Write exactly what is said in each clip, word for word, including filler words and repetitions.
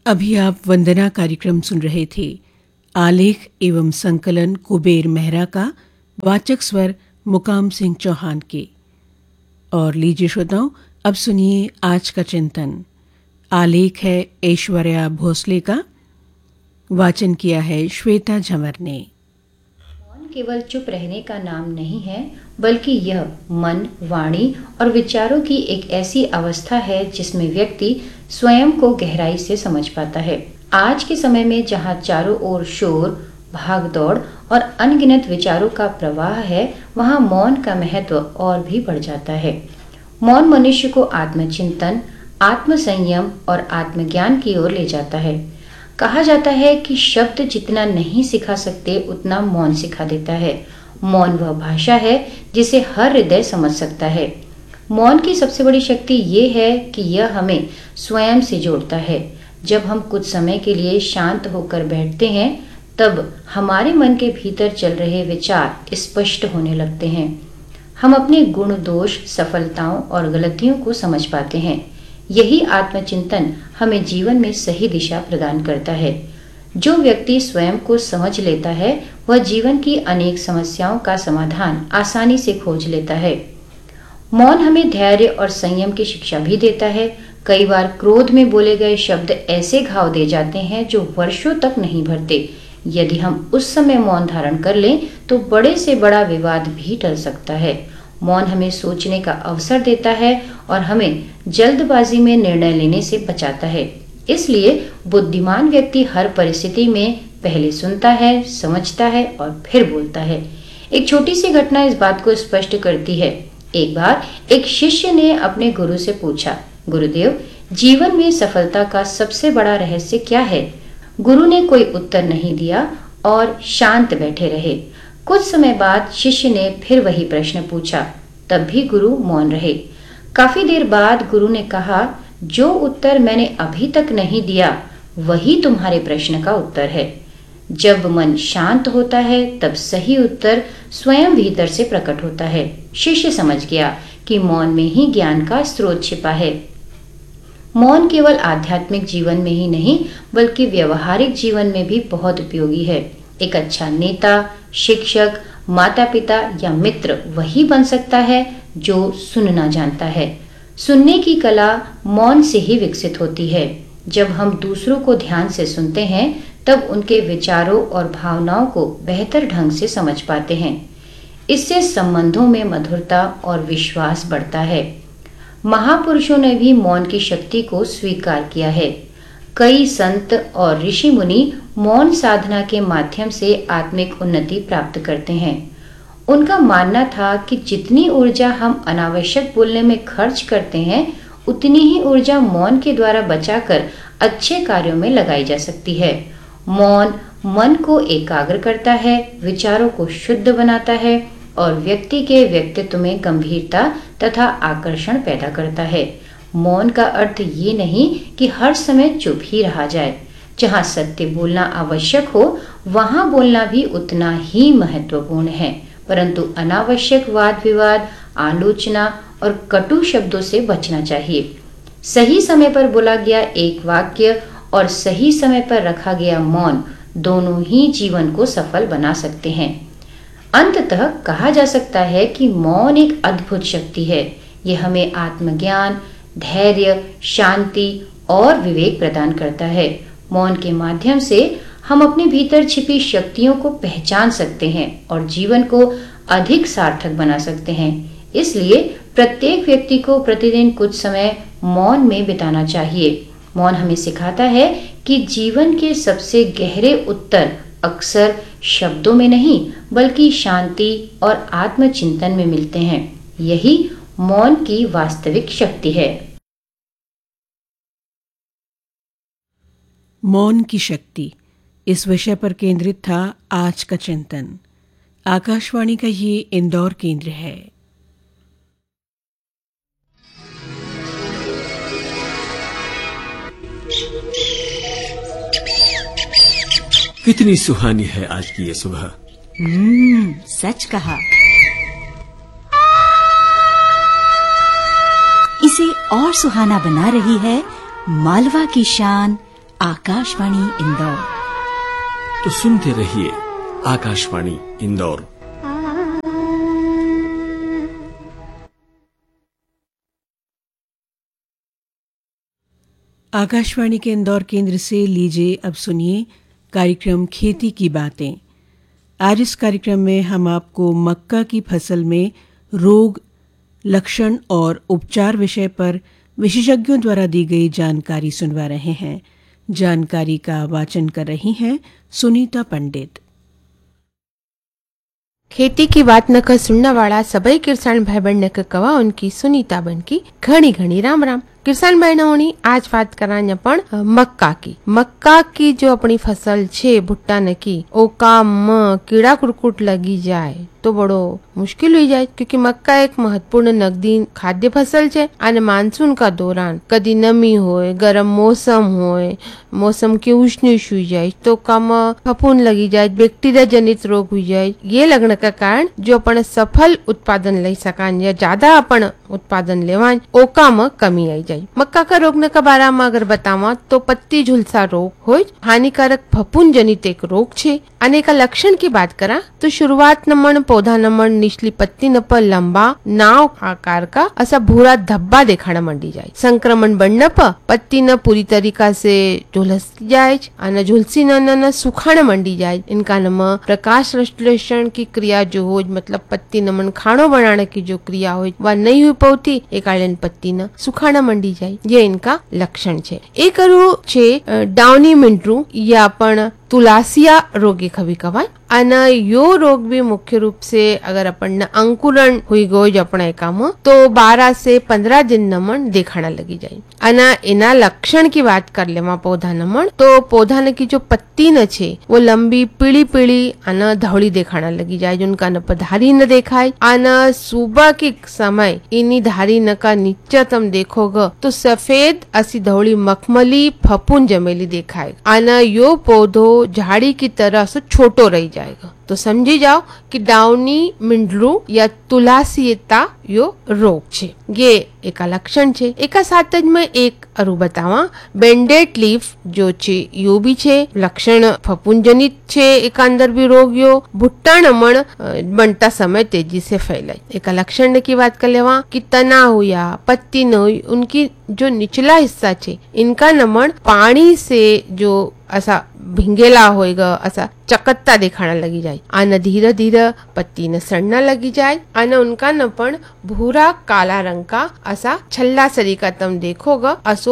अभी आप वंदना कार्यक्रम सुन रहे थे। आलेख एवं संकलन कुबेर मेहरा का, वाचक स्वर मुकाम सिंह चौहान के। और लीजिए श्रोताओं, अब सुनिए आज का चिंतन। आलेख है ऐश्वर्या भोसले का, वाचन किया है श्वेता झंवर ने। मौन केवल चुप रहने का नाम नहीं है, बल्कि यह मन, वाणी और विचारों की एक ऐसी अवस्था है जिसमें व्यक्ति स्वयं को गहराई से समझ पाता है। आज के समय में जहाँ चारों ओर शोर, भागदौड़ और अनगिनत विचारों का प्रवाह है, वहाँ मौन का महत्व और भी बढ़ जाता है। मौन मनुष्य को आत्मचिंतन, आत्मसंयम और आत्मज्ञान की ओर ले जाता है। कहा जाता है कि शब्द जितना नहीं सिखा सकते, उतना मौन सिखा देता है। मौन वह भाषा है जिसे हर हृदय समझ सकता है। मौन की सबसे बड़ी शक्ति ये है कि यह हमें स्वयं से जोड़ता है। जब हम कुछ समय के लिए शांत होकर बैठते हैं, तब हमारे मन के भीतर चल रहे विचार स्पष्ट होने लगते हैं। हम अपने गुण, दोष, सफलताओं और गलतियों को समझ पाते हैं। यही आत्मचिंतन हमें जीवन में सही दिशा प्रदान करता है। जो व्यक्ति स्वयं को समझ लेता है, वह जीवन की अनेक समस्याओं का समाधान आसानी से खोज लेता है। मौन हमें धैर्य और संयम की शिक्षा भी देता है। कई बार क्रोध में बोले गए शब्द ऐसे घाव दे जाते हैं जो वर्षों तक नहीं भरते। यदि हम उस समय मौन धारण कर लें, तो बड़े से बड़ा विवाद भी टल सकता है। मौन हमें सोचने का अवसर देता है और हमें जल्दबाजी में निर्णय लेने से बचाता है। इसलिए बुद्धिमान व्यक्ति हर परिस्थिति में पहले सुनता है, समझता है और फिर बोलता है। एक छोटी सी घटना इस बात को स्पष्ट करती है। एक बार एक शिष्य ने अपने गुरु से पूछा, गुरुदेव, जीवन में सफलता का सबसे बड़ा रहस्य क्या है? गुरु ने कोई उत्तर नहीं दिया और शांत बैठे रहे। कुछ समय बाद शिष्य ने फिर वही प्रश्न पूछा, तब भी गुरु मौन रहे। काफी देर बाद गुरु ने कहा, जो उत्तर मैंने अभी तक नहीं दिया, वही तुम्हारे प्रश्न का उत्तर है। जब मन शांत होता है, तब सही उत्तर स्वयं भीतर से प्रकट होता है। शिष्य समझ गया कि मौन में ही ज्ञान का स्रोत छिपा है। मौन केवल आध्यात्मिक जीवन में ही नहीं, बल्कि व्यवहारिक जीवन में भी बहुत उपयोगी है। एक अच्छा नेता, शिक्षक, माता पिता या मित्र वही बन सकता है जो सुनना जानता है। सुनने की कला मौन से ही विकसित होती है। जब हम दूसरों को ध्यान से सुनते हैं, तब उनके विचारों और भावनाओं को बेहतर ढंग से समझ पाते हैं। इससे संबंधों में मधुरता और विश्वास बढ़ता है। महापुरुषों ने भी मौन की शक्ति को स्वीकार किया है। कई संत और ऋषि मुनि मौन साधना के माध्यम से आत्मिक उन्नति प्राप्त करते हैं। उनका मानना था कि जितनी ऊर्जा हम अनावश्यक बोलने में खर्च करते हैं, उतनी ही ऊर्जा मौन के द्वारा बचाकर अच्छे कार्यों में लगाई जा सकती है। मौन मन को एकाग्र करता है, विचारों को शुद्ध बनाता है और व्यक्ति के व्यक्तित्व में गंभीरता तथा आकर्षण पैदा करता है। मौन का अर्थ ये नहीं कि हर समय चुप ही रहा जाए। जहाँ सत्य बोलना आवश्यक हो, वहाँ बोलना भी उतना ही महत्वपूर्ण है, परंतु अनावश्यक वाद विवाद, आलोचना और कटु शब्दों से बचना चाहिए। सही समय पर बोला गया एक वाक्य और सही समय पर रखा गया मौन, दोनों ही जीवन को सफल बना सकते हैं। अंततः कहा जा सकता है कि मौन एक अद्भुत शक्ति है। यह हमें आत्मज्ञान, धैर्य, शांति और विवेक प्रदान करता है। मौन के माध्यम से हम अपने भीतर छिपी शक्तियों को पहचान सकते हैं और जीवन को अधिक सार्थक बना सकते हैं। इसलिए प्रत्येक व्यक्ति को प्रतिदिन कुछ समय मौन में बिताना चाहिए। मौन हमें सिखाता है कि जीवन के सबसे गहरे उत्तर अक्सर शब्दों में नहीं, बल्कि शांति और आत्मचिंतन में मिलते हैं। यही मौन की वास्तविक शक्ति है। मौन की शक्ति, इस विषय पर केंद्रित था आज का चिंतन। आकाशवाणी का ये इंदौर केंद्र है। कितनी सुहानी है आज की ये सुबह। हम्म, सच कहा। इसे और सुहाना बना रही है मालवा की शान आकाशवाणी इंदौर। तो सुनते रहिए आकाशवाणी इंदौर। आकाशवाणी के इंदौर केंद्र से लीजिए अब सुनिए कार्यक्रम खेती की बातें। आज इस कार्यक्रम में हम आपको मक्का की फसल में रोग, लक्षण और उपचार विषय पर विशेषज्ञों द्वारा दी गई जानकारी सुनवा रहे हैं। जानकारी का वाचन कर रही हैं सुनीता पंडित। खेती की बात न कर सुनने वाला सभी किसान भाई बहन न कवा उनकी सुनीता बन की घनी घनी राम राम। किसान बहनों आज बात कराने पण मक्का की मक्का की जो अपनी फसल छे भुट्टा न की ओका म कीड़ा कुरकुट लगी जाए तो बड़ो मुश्किल हो जाए, क्योंकि मक्का एक महत्वपूर्ण नकदी खाद्य फसल है। અને मानसून का दौरान कदी नमी होए, गरम मौसम होए, मौसम के उष्णीश हुई जाए तो कम फफूंद लगी जाए, बैक्टीरिया जनित रोग हुई जाए। ये लगने का कारण जो अपन सफल उत्पादन ले सकान या ज्यादा अपन उत्पादन लेवान ओका में कमी आई जाए। मक्का का रोग का बारे में अगर बतावा तो पत्ती झुलसा रोग हो हानिकारक फफूंद जनित एक रोग छे। अनेक लक्षण की बात करा तो शुरुआत नमन पौधा नमन निचली पत्ती न पर लंबा नाव आकार का असा भूरा धब्बा देखाना मंडी जाए। संक्रमण बढ़ने पर पत्ती न पूरी तरीका से झुलस जाए और झुलसी न न सुखाना मंडी जाए। इनका नम प्रकाश संश्लेषण की क्रिया जो हो मतलब पत्ती नमन खाणो बनाने की जो क्रिया हो वह नहीं हुई पाती एक कारण पत्ती न सुखाना मंडी जाए। ये इनका लक्षण छे। एक छे डाउनी मिंड्रू या अपन तुलासिया रोगी खबी कवाय। અને यो रोग भी मुख्य रूप से अगर अपन अंकुरण हुई गो अपने काम तो बारह से पंद्रह दिन नमन देखाना लगी जाए। अना एना लक्षण की बात कर ले पौधा नमन तो पौधा न की जो पत्ती न छे वो लंबी पीली पीली अना धौली देखाना लगी जाए, जिनका न धारी न देखाय। अना सुबह के समय इनी धारी न का नीचे तुम देखोगे तो सफेद असी धौली मखमली फफूंद जमेली देखाए। अना यो पौधो झाड़ी की तरह से छोटो रही जाएगा। तो समझी जाओ कि डाउनी मिंडलू या तुलासियता यो रोग छे। ये एक लक्षण छे। एका साथ में एक अरु बतावा बेंडेड लीफ जो छे यो भी छे लक्षण फफूंद जनित छे। एक अंदर भी रोग यो भुट्टा नमण बनता समय तेजी से फैलाए। एक लक्षण की बात कर लेवा कि तना हुआ पत्ती न हुई उनकी जो निचला हिस्सा छे इनका नमण पानी से जो ऐसा भिंगेला होएगा ऐसा चकत्ता दिखाना लगी जाए। आना धीरे धीरे पत्ती न सड़ना लगी जाए। आना उनका न पण भूरा काला रंग का ऐसा छल्ला सरीका तुम देखोगा असो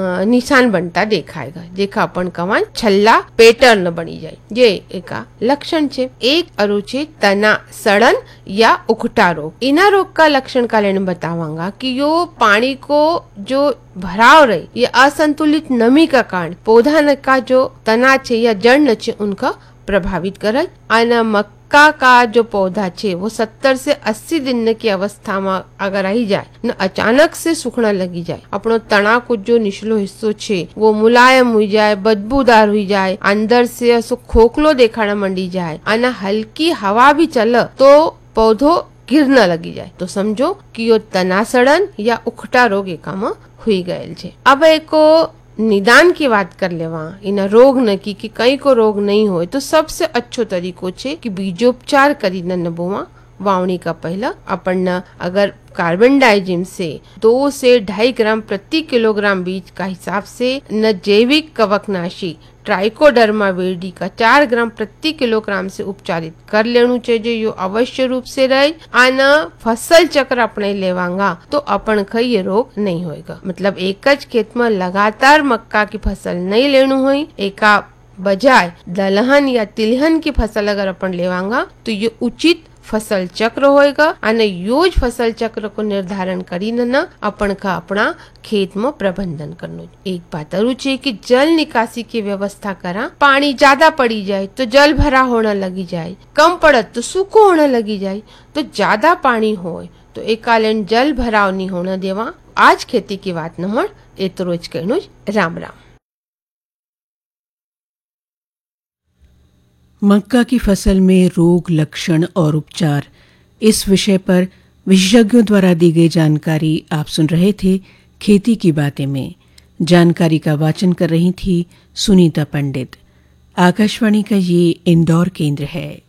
निशान बनता देखाएगा। देखा अपन कमान छल्ला पैटर्न बनी जाए। ये एक लक्षण छे। एक अरु छे तना सड़न या उखटा रोग। इना रोग का लक्षण का लेने बतावांगा कि यो पानी को जो भराव रहे ये असंतुलित नमी का कारण पौधा न का जो तना छे या जड़ न छे उनका प्रभावित करे। आना मक्का का जो पौधा छे वो सत्तर से अस्सी दिन की अवस्था में अगर आई जाए न अचानक से सूखना लगी जाए, अपनो तना को जो निचलो हिस्सो छे वो मुलायम हुई जाए, बदबूदार हुई जाए, अंदर से ऐसो खोखलो देखाना मंडी जाए, आना हल्की हवा भी चले तो पौधो गिरना लगी जाए तो समझो कि यो तना सड़न या उखटा रोग एकाम हुई गये छे। अब एको निदान की बात कर लेवा इन रोग न की कि कई को रोग नहीं हो तो सबसे अच्छो तरीको छे कि बीजोपचार करी न बोवा। वावणी का पहला अपन अगर कार्बन डाइजिम से दो से ढाई ग्राम प्रति किलोग्राम बीज का हिसाब से न जैविक कवकनाशी ट्राइकोडर्मा वेडी का चार ग्राम प्रति किलोग्राम से उपचारित कर लेनु चाहिए। यो अवश्य रूप से रहे। आना फसल चक्र अपने लेवांगा तो अपन का ये रोग नहीं होएगा। मतलब एक ज खेत में लगातार मक्का की फसल नहीं लेनु हुई, एका बजाय दलहन या तिलहन की फसल अगर अपन लेवांगा तो ये उचित फसल चक्र होएगा। અને योज फसल चक्र को निर्धारण करी न अपन का अपना खेत में प्रबंधन करनो। एक बात अरु छे कि जल निकासी की व्यवस्था करा। पानी ज्यादा पड़ी जाए तो जल भरा होने लगी जाए, कम पड़त तो सूखो होने लगी जाए। तो ज्यादा पानी होए तो एकालन जल भराव नहीं होने देवा। आज खेती की बात न मण ए तो रोज कहनु राम राम। मक्का की फसल में रोग, लक्षण और उपचार इस विषय पर विशेषज्ञों द्वारा दी गई जानकारी आप सुन रहे थे खेती की बातें में। जानकारी का वाचन कर रही थी सुनीता पंडित। आकाशवाणी का ये इंदौर केंद्र है।